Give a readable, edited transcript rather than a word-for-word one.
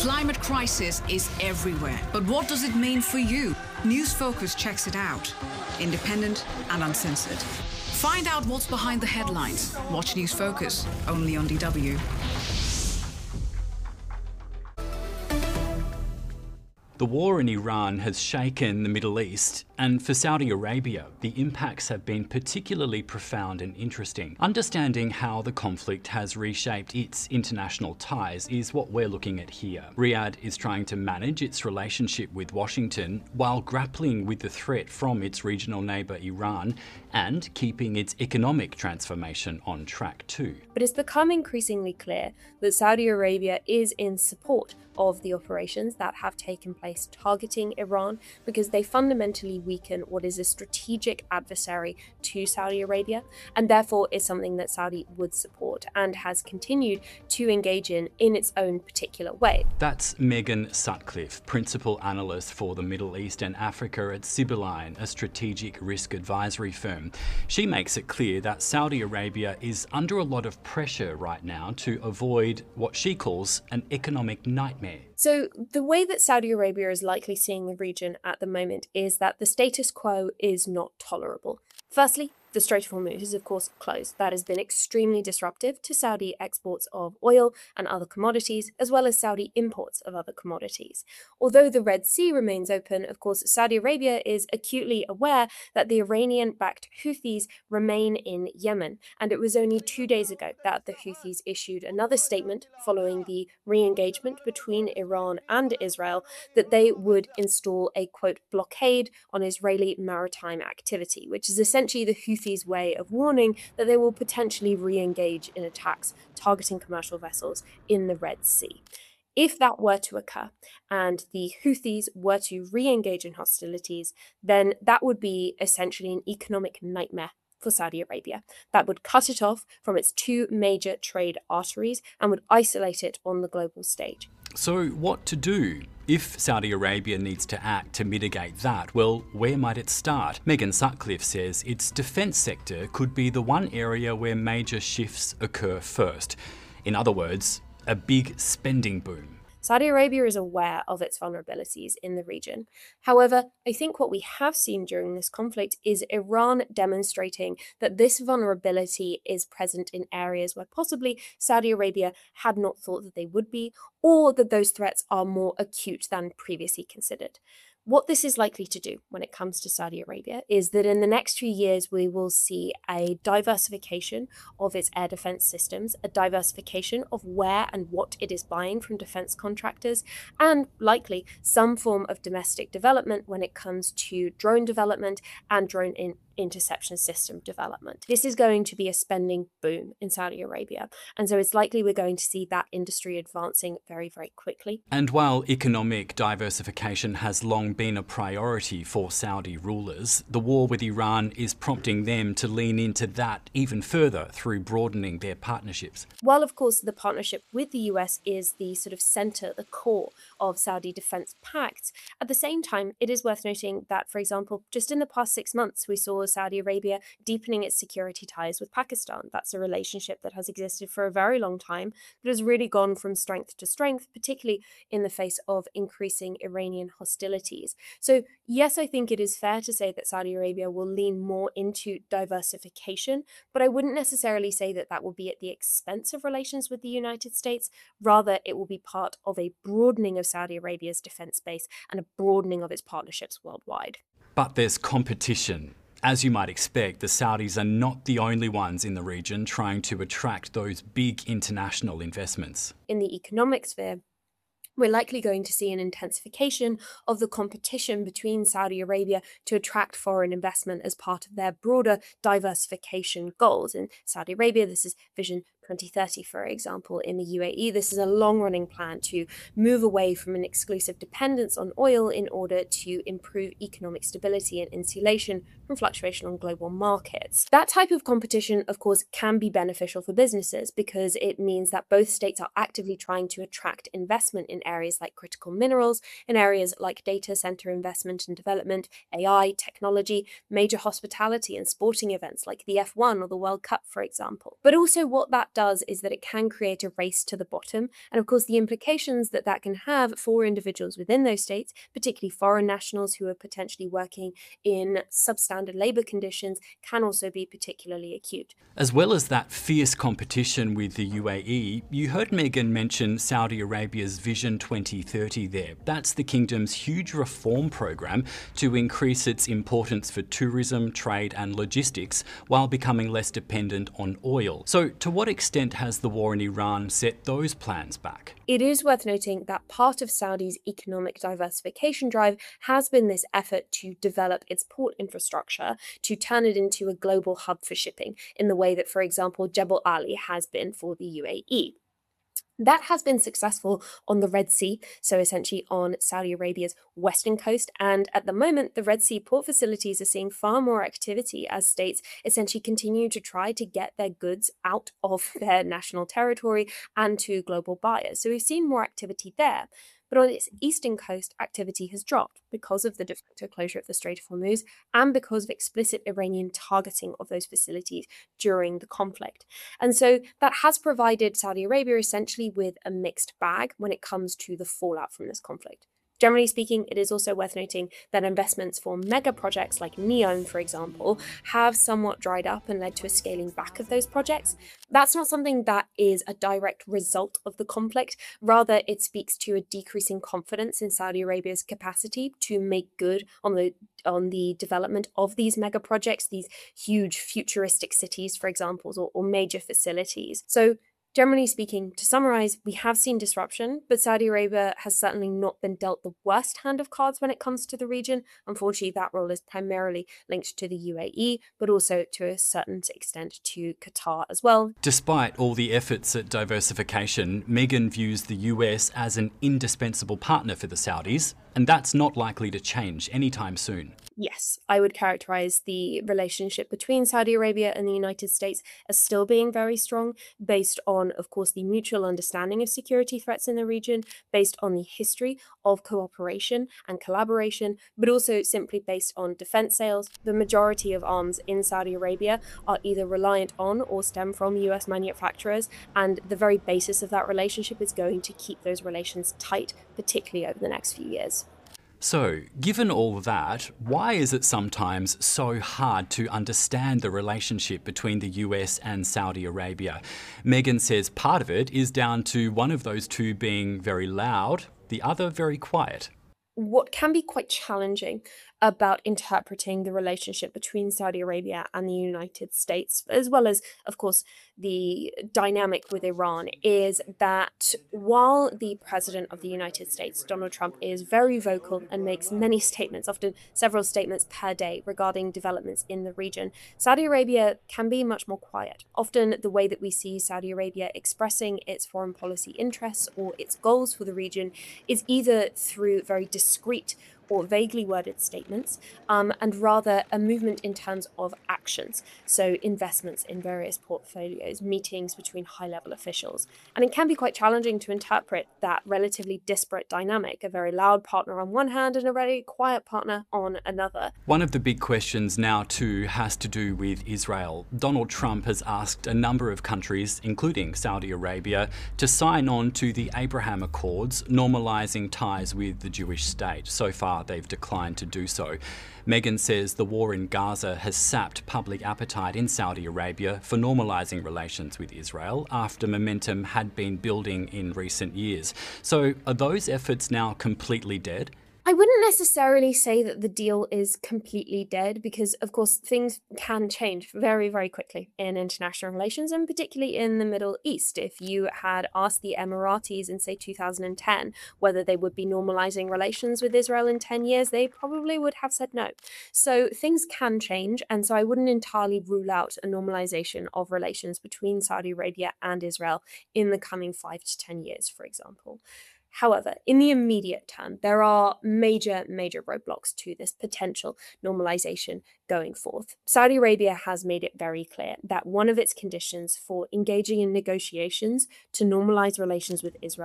climate crisis is everywhere. But what does it mean for you? News Focus checks it out. Independent and uncensored. Find out what's behind the headlines. Watch News Focus, only on DW. The war in Iran has shaken the Middle East, and for Saudi Arabia, the impacts have been particularly profound and interesting. Understanding how the conflict has reshaped its international ties is what we're looking at here. Riyadh is trying to manage its relationship with Washington while grappling with the threat from its regional neighbour Iran and keeping its economic transformation on track too. But it's become increasingly clear that Saudi Arabia is in support of the operations that have taken place targeting Iran because they fundamentally weaken what is a strategic adversary to Saudi Arabia, and therefore is something that Saudi would support and has continued to engage in its own particular way. That's Megan Sutcliffe, Principal Analyst for the Middle East and Africa at Sibylline, a strategic risk advisory firm. She makes it clear that Saudi Arabia is under a lot of pressure right now to avoid what she calls an economic nightmare. So the way that Saudi Arabia is likely seeing the region at the moment is that the status quo is not tolerable. Firstly, the Strait of Hormuz is of course closed. That has been extremely disruptive to Saudi exports of oil and other commodities, as well as Saudi imports of other commodities. Although the Red Sea remains open, of course, Saudi Arabia is acutely aware that the Iranian-backed Houthis remain in Yemen. And it was only 2 days ago that the Houthis issued another statement following the re-engagement between Iran and Israel that they would install a, quote, blockade on Israeli maritime activity, which is essentially the Houthis' way of warning that they will potentially re-engage in attacks targeting commercial vessels in the Red Sea. If that were to occur and the Houthis were to re-engage in hostilities, then that would be essentially an economic nightmare for Saudi Arabia. That would cut it off from its two major trade arteries and would isolate it on the global stage. So what to do? If Saudi Arabia needs to act to mitigate that, well, where might it start? Megan Sutcliffe says its defence sector could be the one area where major shifts occur first. In other words, a big spending boom. Saudi Arabia is aware of its vulnerabilities in the region. However, I think what we have seen during this conflict is Iran demonstrating that this vulnerability is present in areas where possibly Saudi Arabia had not thought that they would be, or that those threats are more acute than previously considered. What this is likely to do when it comes to Saudi Arabia is that in the next few years, we will see a diversification of its air defense systems, a diversification of where and what it is buying from defense contractors, and likely some form of domestic development when it comes to drone development and drone interception system development. This is going to be a spending boom in Saudi Arabia, and so it's likely we're going to see that industry advancing very, very quickly. And while economic diversification has long been a priority for Saudi rulers, the war with Iran is prompting them to lean into that even further through broadening their partnerships. While, of course, the partnership with the US is the sort of center, the core of Saudi defense pacts, at the same time, it is worth noting that, for example, just in the past 6 months, we saw Saudi Arabia deepening its security ties with Pakistan. That's a relationship that has existed for a very long time, but has really gone from strength to strength, particularly in the face of increasing Iranian hostilities. So yes, I think it is fair to say that Saudi Arabia will lean more into diversification, but I wouldn't necessarily say that that will be at the expense of relations with the United States. Rather, it will be part of a broadening of Saudi Arabia's defense base and a broadening of its partnerships worldwide. But there's competition. As you might expect, the Saudis are not the only ones in the region trying to attract those big international investments. In the economic sphere, we're likely going to see an intensification of the competition between Saudi Arabia to attract foreign investment as part of their broader diversification goals. In Saudi Arabia, this is Vision 2030, for example. In the UAE, this is a long-running plan to move away from an exclusive dependence on oil in order to improve economic stability and insulation from fluctuation on global markets. That type of competition, of course, can be beneficial for businesses because it means that both states are actively trying to attract investment in areas like critical minerals, in areas like data center investment and development, AI, technology, major hospitality and sporting events like the F1 or the World Cup, for example. But also what that does is that it can create a race to the bottom. And of course, the implications that that can have for individuals within those states, particularly foreign nationals who are potentially working in substandard labour conditions, can also be particularly acute. As well as that fierce competition with the UAE, you heard Meghan mention Saudi Arabia's Vision 2030 there. That's the kingdom's huge reform program to increase its importance for tourism, trade and logistics while becoming less dependent on oil. So to what extent has the war in Iran set those plans back? It is worth noting that part of Saudi's economic diversification drive has been this effort to develop its port infrastructure to turn it into a global hub for shipping, in the way that, for example, Jebel Ali has been for the UAE. That has been successful on the Red Sea, so essentially on Saudi Arabia's western coast. And at the moment, the Red Sea port facilities are seeing far more activity as states essentially continue to try to get their goods out of their national territory and to global buyers. So we've seen more activity there. But on its eastern coast, activity has dropped because of the de facto closure of the Strait of Hormuz and because of explicit Iranian targeting of those facilities during the conflict. And so that has provided Saudi Arabia essentially with a mixed bag when it comes to the fallout from this conflict. Generally speaking, it is also worth noting that investments for mega projects like NEOM, for example, have somewhat dried up and led to a scaling back of those projects. That's not something that is a direct result of the conflict. Rather, it speaks to a decreasing confidence in Saudi Arabia's capacity to make good on the development of these mega projects, these huge futuristic cities, for example, or major facilities. So generally speaking, to summarize, we have seen disruption, but Saudi Arabia has certainly not been dealt the worst hand of cards when it comes to the region. Unfortunately, that role is primarily linked to the UAE, but also to a certain extent to Qatar as well. Despite all the efforts at diversification, Meghan views the US as an indispensable partner for the Saudis, and that's not likely to change anytime soon. Yes, I would characterize the relationship between Saudi Arabia and the United States as still being very strong, based on, of course, the mutual understanding of security threats in the region, based on the history of cooperation and collaboration, but also simply based on defense sales. The majority of arms in Saudi Arabia are either reliant on or stem from US manufacturers, and the very basis of that relationship is going to keep those relations tight, particularly over the next few years. So, given all that, why is it sometimes so hard to understand the relationship between the US and Saudi Arabia? Meghan says part of it is down to one of those two being very loud, the other very quiet. What can be quite challenging about interpreting the relationship between Saudi Arabia and the United States, as well as, of course, the dynamic with Iran, is that while the President of the United States, Donald Trump, is very vocal and makes many statements, often several statements per day, regarding developments in the region, Saudi Arabia can be much more quiet. Often the way that we see Saudi Arabia expressing its foreign policy interests or its goals for the region is either through very discreet or vaguely worded statements, and rather a movement in terms of actions. So investments in various portfolios, meetings between high-level officials. And it can be quite challenging to interpret that relatively disparate dynamic, a very loud partner on one hand and a very quiet partner on another. One of the big questions now too has to do with Israel. Donald Trump has asked a number of countries, including Saudi Arabia, to sign on to the Abraham Accords, normalising ties with the Jewish state. So far, they've declined to do so. Meghan says the war in Gaza has sapped public appetite in Saudi Arabia for normalising relations with Israel after momentum had been building in recent years. So are those efforts now completely dead? I wouldn't necessarily say that the deal is completely dead because, of course, things can change very, very quickly in international relations, and particularly in the Middle East. If you had asked the Emiratis in, say, 2010 whether they would be normalizing relations with Israel in 10 years, they probably would have said no. So things can change, and so I wouldn't entirely rule out a normalization of relations between Saudi Arabia and Israel in the coming 5 to 10 years, for example. However, in the immediate term, there are major roadblocks to this potential normalization going forth. Saudi Arabia has made it very clear that one of its conditions for engaging in negotiations to normalize relations with Israel